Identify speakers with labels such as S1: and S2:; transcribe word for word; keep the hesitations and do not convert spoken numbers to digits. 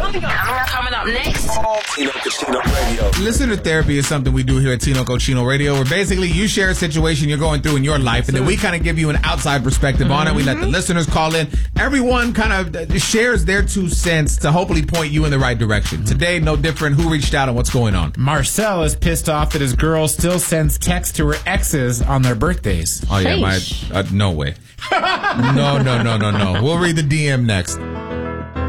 S1: Coming up, coming up next.
S2: Tino Cochino Radio.
S3: Listener therapy is something we do here at Tino Cochino Radio, where basically you share a situation you're going through in your life, and then we kind of give you an outside perspective mm-hmm. on it. We let the listeners call in. Everyone kind of shares their two cents to hopefully point you in the right direction. Mm-hmm. Today, no different. Who reached out and what's going on?
S4: Marcel is pissed off that his girl still sends texts to her exes on their birthdays.
S3: Oh, yeah. My, uh, no way. no, no, no, no, no. We'll read the D M next.